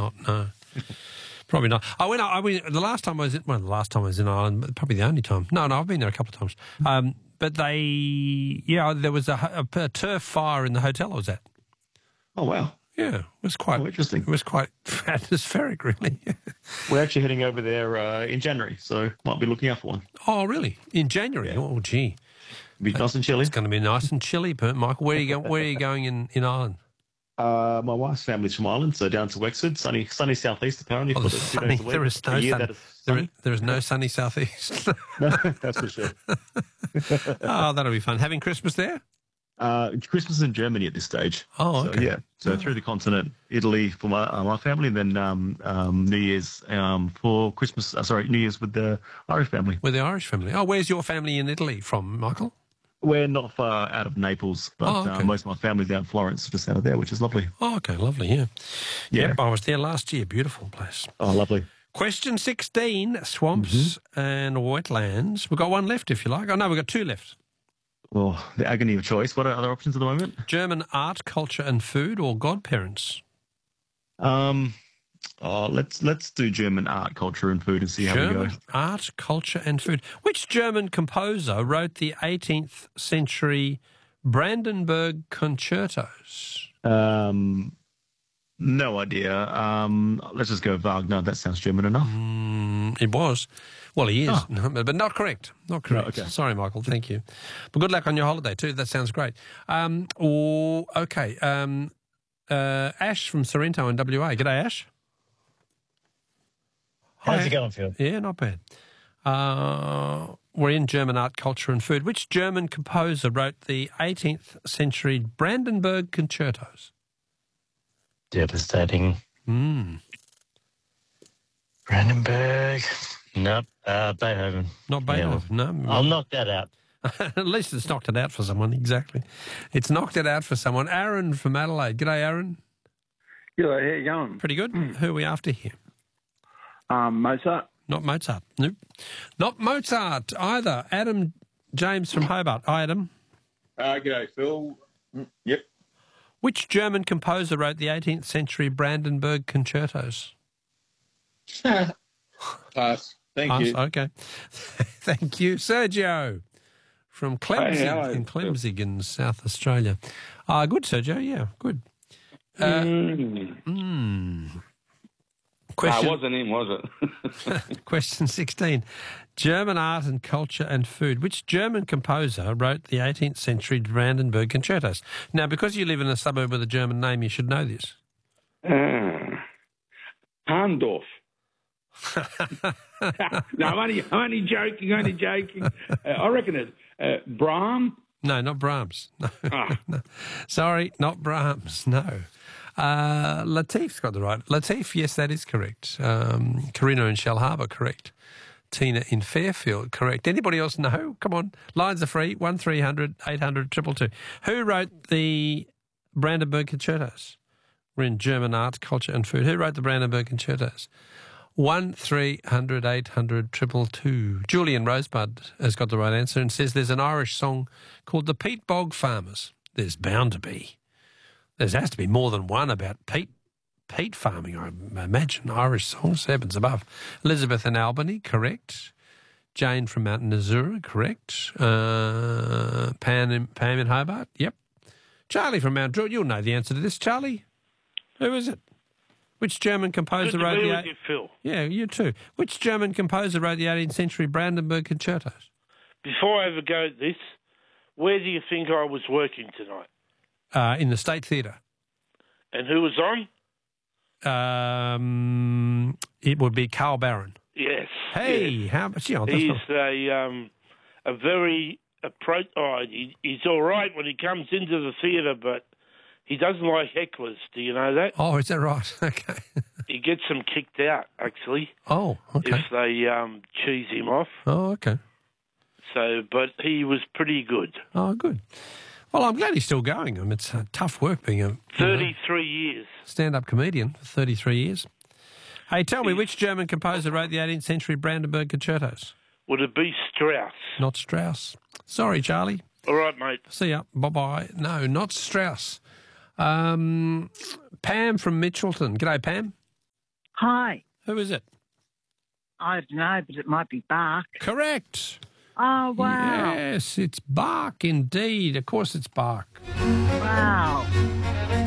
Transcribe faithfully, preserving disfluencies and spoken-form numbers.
not, no. Probably not. I went. I went the last time I was in. Well, the last time I was in Ireland, probably the only time. No, no, I've been there a couple of times. Um, but they, yeah, there was a, a, a turf fire in the hotel I was at. Oh wow! Yeah, it was quite oh, interesting. It was quite atmospheric, really. We're actually heading over there uh, in January, so might be looking out for one. Oh, really? In January? Yeah. Oh, gee, It'll be nice and chilly. It's going to be nice and chilly, Michael. Where are you going? Where are you going in, in Ireland? Uh, my wife's family's from Ireland, so down to Wexford, sunny, sunny southeast apparently. Oh, for the sunny. Two days a week. There is no A year sun. that is There, sunny. there is no sunny southeast. No, that's for sure. Oh, that'll be fun. Having Christmas there? Uh, Christmas in Germany at this stage. Oh, okay. So, yeah, so oh. through the continent, Italy for my uh, my family, and then um, um, New Year's um, for Christmas. Uh, sorry, New Year's with the Irish family. With the Irish family. Oh, where's your family in Italy from, Michael? We're not far out of Naples, but oh, okay. uh, most of my family's down in Florence, just out of there, which is lovely. Oh, okay, lovely, yeah. Yeah. Yep, I was there last year. Beautiful place. Oh, lovely. Question sixteen, swamps mm-hmm. and wetlands. We've got one left, if you like. Oh, no, we've got two left. Well, the agony of choice. What are other options at the moment? German art, culture and food, or godparents? Um, oh, let's let's do German art, culture and food and see German how we go. Art, culture and food. Which German composer wrote the eighteenth century Brandenburg concertos? Um, no idea. Um, let's just go Wagner. That sounds German enough. Mm, it was. Well, he is, oh. but not correct. Not correct. No, okay. Sorry, Michael. Thank you. But good luck on your holiday too. That sounds great. Um, or, okay. Um, uh, Ash from Sorrento in W A. G'day, Ash. How's Hi. it going, Phil? Yeah, not bad. Uh, we're in German art, culture and food. Which German composer wrote the eighteenth century Brandenburg concertos? Devastating. Mm. Brandenburg. Nope. Uh, Beethoven. Not Beethoven, yeah. no. I'll knock that out. At least it's knocked it out for someone, exactly. It's knocked it out for someone. Aaron from Adelaide. G'day, Aaron. G'day, how you going? Pretty good. Mm. Who are we after here? Um, Mozart. Not Mozart. Nope. Not Mozart either. Adam James from Hobart. Hi, Adam. Uh, g'day, Phil. Mm, yep. Which German composer wrote the eighteenth century Brandenburg concertos? Pass. Thank Pass. you. Okay. Thank you. Sergio from Clemzig, hey, in Clemzig in South Australia. Uh, good, Sergio. Yeah, good. Uh, mm. Mm. Question, nah, wasn't him, was it? Question sixteen. German art and culture and food. Which German composer wrote the eighteenth century Brandenburg concertos? Now, because you live in a suburb with a German name, you should know this. Uh, Handorf. no, I'm only, I'm only joking, only joking. Uh, I reckon it's uh, Brahms. No, not Brahms. No. Ah. no. Sorry, not Brahms, no. Uh, Latif's got the right. Latif, yes, that is correct. Um, Carino in Shell Harbour, correct. Tina in Fairfield, correct. Anybody else know? Come on. Lines are free. one three hundred eight hundred two two two. Who wrote the Brandenburg concertos? We're in German art, culture and food. Who wrote the Brandenburg concertos? one three hundred eight hundred two two two. Julian Rosebud has got the right answer and says there's an Irish song called The Peat Bog Farmers. There's bound to be. There has to be more than one about peat peat farming, I imagine. Irish songs, heavens above. Elizabeth in Albany, correct. Jane from Mount Nazura, correct. Uh, Pam, in, Pam in Hobart, yep. Charlie from Mount Druitt, you'll know the answer to this. Charlie, who is it? Which German composer Good to wrote be the... with you, Phil. Yeah, you too. Which German composer wrote the eighteenth century Brandenburg concertos? Before I ever go at this, where do you think I was working tonight? Uh, in the State Theatre. And who was on? Um, it would be Carl Barron. Yes. Hey, yes. how much? Yeah, he's not... a um, a very appro- oh, he, he's all right when he comes into the theatre, but he doesn't like hecklers. Do you know that? Oh, is that right? Okay. He gets them kicked out, actually. Oh, okay. If they um, cheese him off. Oh, okay. So, but he was pretty good. Oh, good. Well, I'm glad he's still going. I mean, it's uh, tough work being a thirty-three know, years stand-up comedian for thirty-three years. Hey, tell me, which German composer wrote the eighteenth century Brandenburg concertos? Would it be Strauss? Not Strauss. Sorry, Charlie. All right, mate. See ya. Bye-bye. No, not Strauss. Um, Pam from Mitchelton. G'day, Pam. Hi. Who is it? I don't know, but it might be Bark. Correct. Oh, wow. Yes, it's Bark indeed. Of course it's Bark. Wow.